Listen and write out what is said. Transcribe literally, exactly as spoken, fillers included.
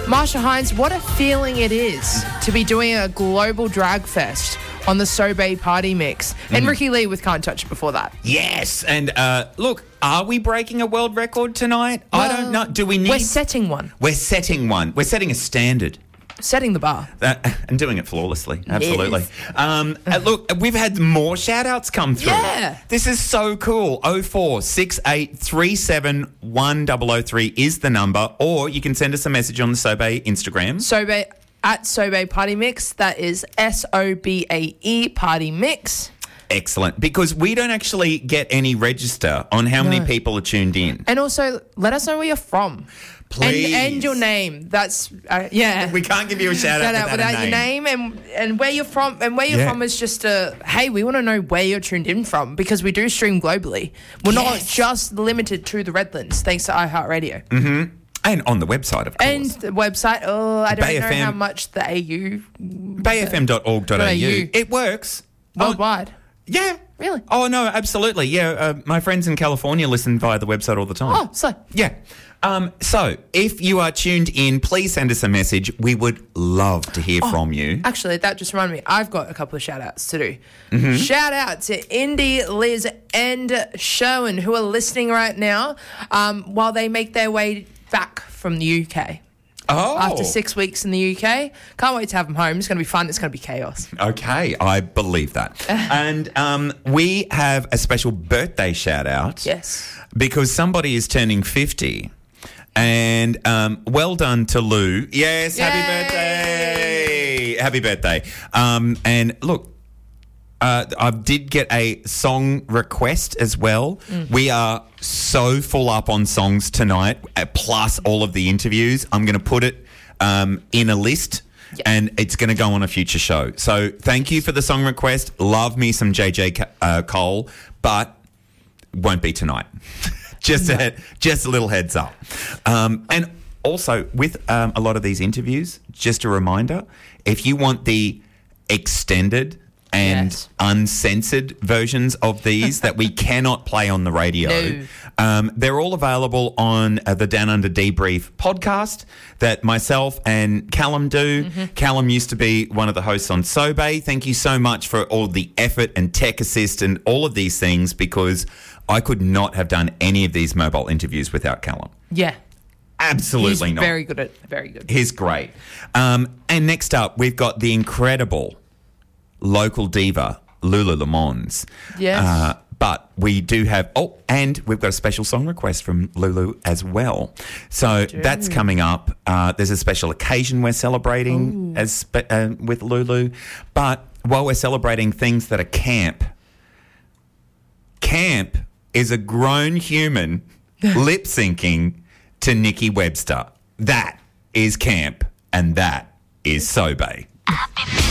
Marsha Hines, what a feeling it is to be doing a global drag fest on the Sobe Party Mix. And Mm. Ricky Lee with Can't Touch It before that. Yes, and uh, look, are we breaking a world record tonight? I don't know. Do we need... We're setting one. We're setting one. We're setting a standard. Setting the bar. Uh, and doing it flawlessly. Absolutely. Um, uh, look, we've had more shout-outs come through. Yeah. This is so cool. oh four six eight three seven one zero zero three is the number, or you can send us a message on the Sobe Instagram. Sobe, at Sobe Party Mix. That is S O B A E Party Mix. Excellent. Because we don't actually get any register on how many No. people are tuned in. And also, let us know where you're from. Please. And, and your name. That's, uh, yeah. We can't give you a shout-out Shout out without, without a your name and and where you're from. And where you're Yeah. from is just a, hey, we want to know where you're tuned in from because we do stream globally. We're not Yes. just limited to the Redlands, thanks to iHeartRadio. Mm-hmm. And on the website, of course. And the website, oh, I don't Bay know F M. how much the A U... bay f m dot org dot a u. It works. Worldwide. Oh, yeah. Really? Oh, no, absolutely. Yeah, uh, my friends in California listen via the website all the time. Oh, so... Yeah. Um, so, if you are tuned in, please send us a message. We would love to hear Oh, from you. Actually, that just reminded me. I've got a couple of shout-outs to do. Mm-hmm. Shout out to Indy, Liz and Sherwin who are listening right now um, while they make their way back from the U K. Oh. After six weeks in the U K. Can't wait to have them home. It's going to be fun. It's going to be chaos. Okay, I believe that. And um, we have a special birthday shout-out. Yes. Because somebody is turning fifty. And um, well done to Lou. Yes, happy Yay! birthday. Happy birthday. Um, and look, uh, I did get a song request as well. Mm. We are so full up on songs tonight, uh, plus all of the interviews. I'm going to put it um, in a list. Yeah. And it's going to go on a future show. So thank you for the song request. Love me some J J uh, Cole, but won't be tonight. Just a just a little heads up. Um, and also, with um, a lot of these interviews, just a reminder, if you want the extended and Yes. uncensored versions of these that we cannot play on the radio, No. um, they're all available on uh, the Down Under Debrief podcast that myself and Callum do. Mm-hmm. Callum used to be one of the hosts on Sobe. Thank you so much for all the effort and tech assist and all of these things, because I could not have done any of these mobile interviews without Callum. Yeah. Absolutely He's not. very good at very good. He's great. Um, and next up, we've got the incredible local diva, Lulu Lemons. Yes. Uh, but we do have, oh, and we've got a special song request from Lulu as well. So that's coming up. Uh, there's a special occasion we're celebrating as spe- uh, with Lulu. But while we're celebrating things that are camp, camp is a grown human lip syncing to Nikki Webster. That is camp, and that is Sobe.